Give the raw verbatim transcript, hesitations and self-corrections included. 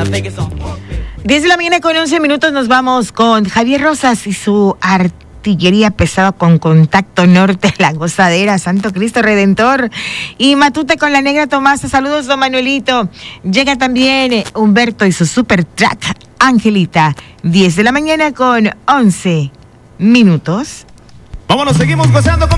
diez de la mañana con once minutos nos vamos con Javier Rosas y su artillería pesada con Contacto Norte, La Gozadera, Santo Cristo Redentor y Matute con la Negra Tomasa. Saludos, don Manuelito. Llega también Humberto y su super track Angelita. diez de la mañana con once minutos. Vámonos, seguimos gozando con